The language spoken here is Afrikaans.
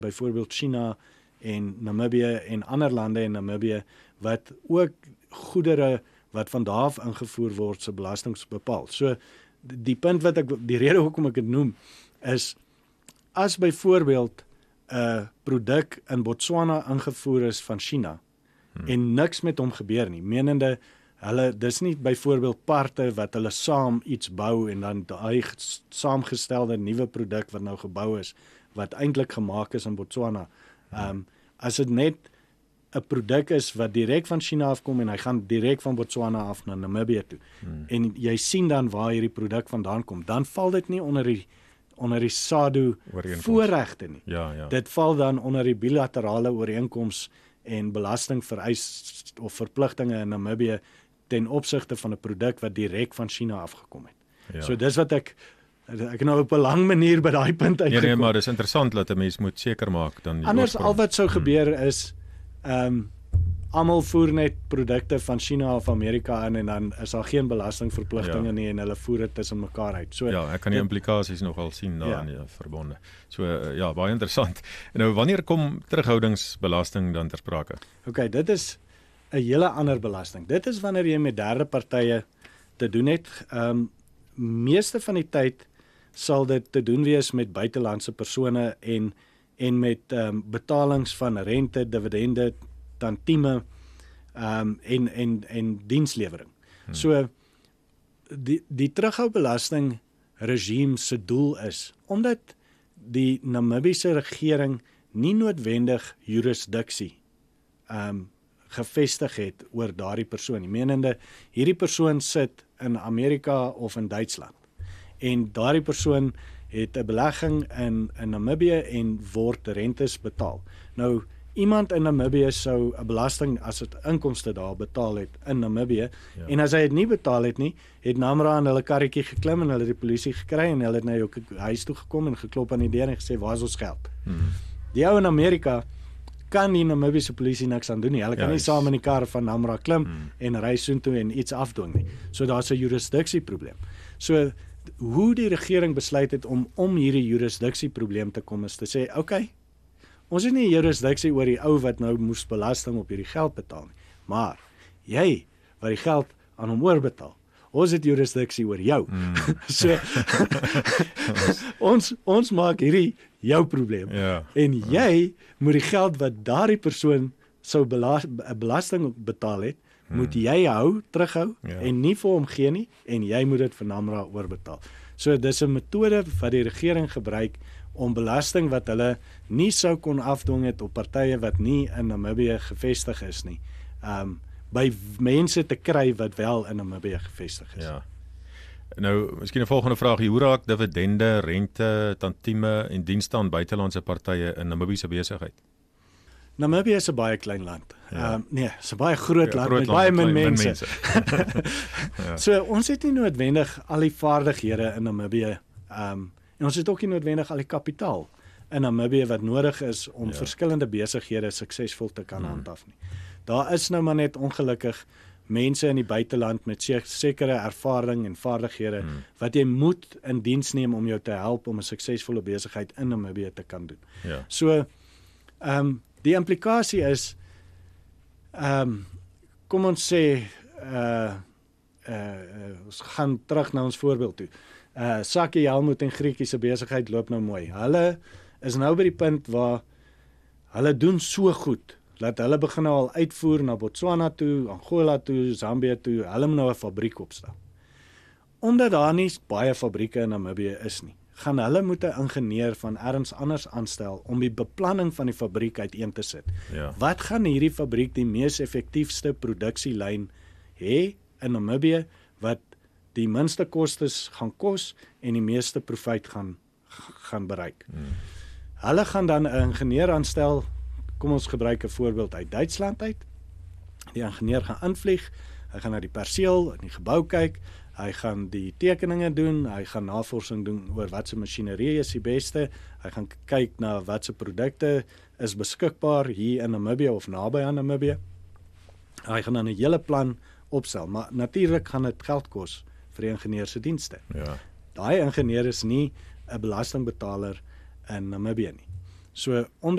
byvoorbeeld China en Namibië en ander lande in Namibië wat ook goedere wat van daar af ingevoer word se belastings bepaal. So die punt wat die rede hoekom ek dit noem is as byvoorbeeld 'n produk in Botswana ingevoer is van China en niks met hom gebeur nie, menende dis nie byvoorbeeld parte wat hulle saam iets bou en dan daai saamgestelde nuwe produk wat nou gebou is, wat eintlik gemaak is in Botswana. As dit net 'n produk is wat direk van China afkom en hy gaan direk van Botswana af na Namibië toe. En jy sien dan waar hierdie produk vandaan kom, dan val dit nie onder die SADU voorregte nie. Ja. Dit val dan onder die bilaterale ooreenkoms en belastingvereis of verpligtinge in Namibië ten opsigte van 'n produk wat direk van China afgekom het. Ja. So dis wat ek nou op 'n lang manier by daai punt uitgekom. Nee, maar dis interessant dat 'n mens moet seker maak dan anders al wat sou gebeur is almal voer net produkte van China of Amerika in en dan is daar geen belastingverpligtinge nie en hulle voer dit tussen mekaar uit. So ja, ek kan die implikasies nogal sien daar in die verbonde. So ja, baie interessant. En nou wanneer kom terughoudingsbelasting dan ter sprake? Okay, dit is 'n hele ander belasting. Dit is wanneer jy met derde partye te doen het. Meeste van die tyd sal dit te doen wees met buitelandse persone en met betalings van rente, dividende, tantieme en dienslewering. So die terughoubelasting regime se doel is omdat die Namibiese regering nie noodwendig jurisdiksie gevestig het oor daardie persoon nie. Menende hierdie persoon sit in Amerika of in Duitsland en daardie persoon het 'n belegging in Namibië en word rentes betaal. Nou iemand in Namibië sou 'n belasting as dit inkomste daar betaal het in Namibië en as hy dit nie betaal het nie, het Namra aan hulle karretjie geklim en hulle die polisie gekry en hulle het na jou huis toe gekom en geklop aan die deur en gesê waar is ons geld? Die ou in Amerika kan die Namibiese polisie niks aan doen nie. Hulle kan nie saam in die kar van Namra klim en ry soontoe en iets afdwing nie. So daar's 'n jurisdiksieprobleem. So hoe die regering besluit het om hierdie jurisdiksieprobleem te kom is te sê, okay, ons het nie jurisdiksie oor die ou wat nou moes belasting op hierdie geld betaal nie, maar jy wat die geld aan hom oorbetaal, ons het jurisdiksie oor jou. So ons maak hierdie jou probleem. En jy moet die geld wat daardie persoon sou belasting betaal het, moet jy terughou en nie vir hom gee nie en jy moet dit vir Namra oorbetaal. So dis 'n metode wat die regering gebruik om belasting wat hulle nie sou kon afdwing het op partye wat nie in Namibië gevestig is nie, by mense te kry wat wel in Namibië gevestig is. Ja. Nou, miskien 'n volgende vraag, hoe raak dividende, rente, tantieme en dienste aan buitelandse partye in Namibiese besigheid? Namibië is 'n baie klein land. Nee, is 'n baie groot land met baie min mense. So ons het nie noodwendig al die vaardighede in Namibië en ons het ook nie noodwendig al die kapitaal in Namibië wat nodig is om verskillende besighede suksesvol te kan handhaaf nie. Daar is nou maar net ongelukkig mense in die buiteland met sekere ervaring en vaardighede wat jy moet in diens neem om jou te help om 'n suksesvolle besigheid in Namibië te kan doen. So die implikasie is kom ons sê ons gaan terug na ons voorbeeld toe. Sakkie Helmut en Grietjie se besigheid loop nou mooi. Hulle is nou by die punt waar hulle doen so goed dat hulle begin nou al uitvoer na Botswana toe, Angola toe, Zambia toe. Hulle moet nou 'n fabriek opstel. Omdat daar nie baie fabrieke in Namibië is nie, gaan hulle moet 'n ingenieur van ergens anders aanstel om die beplanning van die fabriek uiteen te sit. Wat gaan hierdie fabriek die mees effektiefste produksielyn hê in Namibië wat die minste kostes gaan kos en die meeste profijt gaan bereik. Hulle gaan dan 'n ingenieur aanstel. Kom ons gebruik 'n voorbeeld uit Duitsland uit. Die ingenieur gaan invlieg, hy gaan na die perseel in die gebou kyk, hy gaan die tekeninge doen, hy gaan navorsing doen oor watse masjinerie is die beste, hy gaan kyk na watse produkte is beskikbaar hier in Namibië of naby aan Namibië. Hy gaan dan 'n hele plan opstel, maar natuurlik gaan dit geld kos vir die ingenieur se dienste. Daai ingenieur is nie 'n belastingbetaler in Namibië nie. So